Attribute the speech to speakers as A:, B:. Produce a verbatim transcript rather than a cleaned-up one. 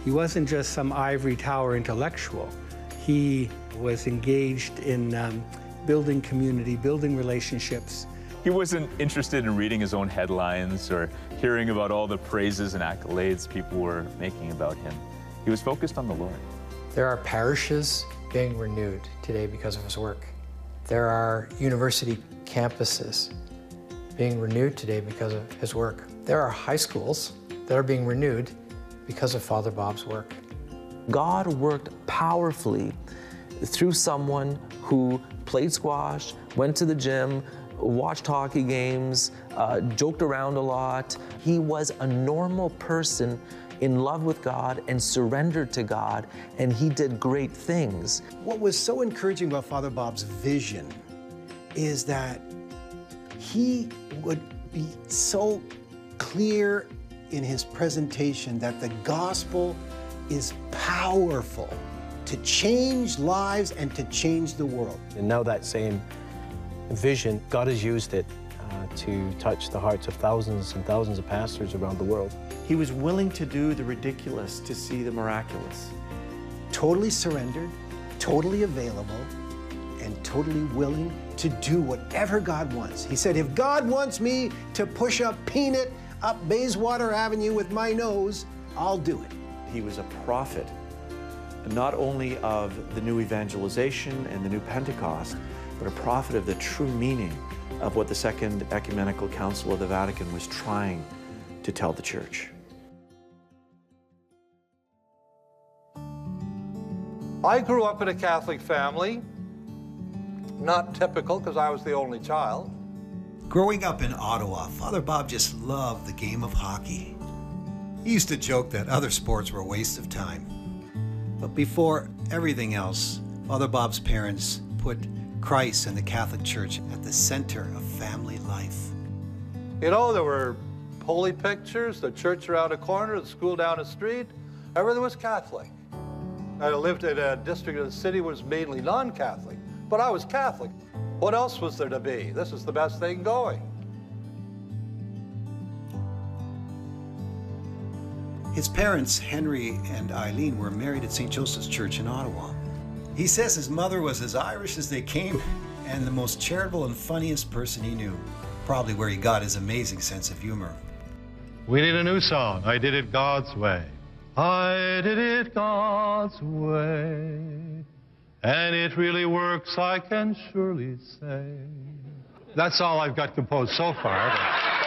A: He wasn't just some ivory tower intellectual. He was engaged in um, building community, building relationships.
B: He wasn't interested in reading his own headlines or hearing about all the praises and accolades people were making about him. He was focused on the Lord.
C: There are parishes being renewed today because of his work. There are university campuses being renewed today because of his work. There are high schools that are being renewed because of Father Bob's work.
D: God worked powerfully through someone who played squash, went to the gym, watched hockey games, uh, joked around a lot. He was a normal person in love with God and surrendered to God, and he did great things.
E: What was so encouraging about Father Bob's vision is that he would be so clear in his presentation that the gospel is powerful to change lives and to change the world.
F: And now that same vision, God has used it uh, to touch the hearts of thousands and thousands of pastors around the world.
G: He was willing to do the ridiculous to see the miraculous.
E: Totally surrendered, totally available, and totally willing to do whatever God wants. He said, if God wants me to push a peanut up Bayswater Avenue with my nose, I'll do it.
G: He was a prophet, not only of the new evangelization and the new Pentecost, but a prophet of the true meaning of what the Second Ecumenical Council of the Vatican was trying to tell the Church.
H: I grew up in a Catholic family, not typical because I was the only child.
I: Growing up in Ottawa, Father Bob just loved the game of hockey. He used to joke that other sports were a waste of time. But before everything else, Father Bob's parents put Christ and the Catholic Church at the center of family life.
H: You know, there were holy pictures, the church around the corner, the school down the street. Everything was Catholic. I lived in a district of the city that was mainly non-Catholic, but I was Catholic. What else was there to be? This is the best thing going.
I: His parents, Henry and Eileen, were married at Saint Joseph's Church in Ottawa. He says his mother was as Irish as they came and the most charitable and funniest person he knew. Probably where he got his amazing sense of humor.
J: We need a new song. I did it God's way. I did it God's way. And it really works, I can surely say. That's all I've got composed so far.